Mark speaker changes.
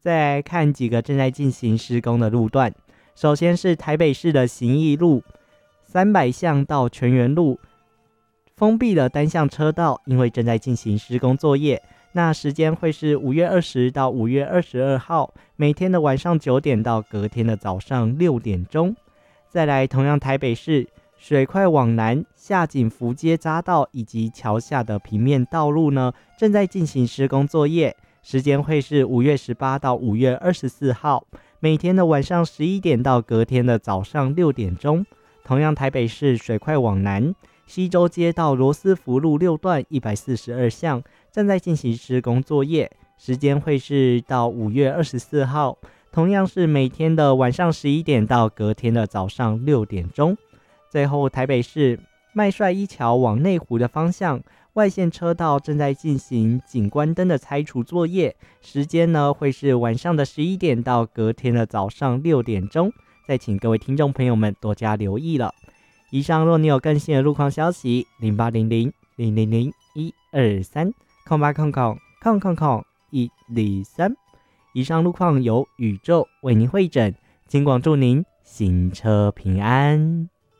Speaker 1: 再来看几个正在进行施工的路段。首先是台北市的行义路300巷到全园路封闭的单向车道，因为正在进行施工作业。那时间会是5月20到5月22号，每天的晚上9点到隔天的早上6点钟。再来，同样台北市水快往南下井福街匝道以及桥下的平面道路呢，正在进行施工作业，时间会是5月18到5月24号，每天的晚上11点到隔天的早上6点钟。同样台北市水快往南西周街到罗斯福路6段142巷正在进行施工作业，时间会是到5月24号，同样是每天的晚上11点到隔天的早上6点钟。最后台北市麦帅一桥往内湖的方向外线车道正在进行景观灯的拆除作业，时间呢会是晚上的11点到隔天的早上6点钟，再请各位听众朋友们多加留意了。以上若你有更新的路况消息，08000001230800000123。以上路况由宇宙为您会诊，金广祝您行车平安。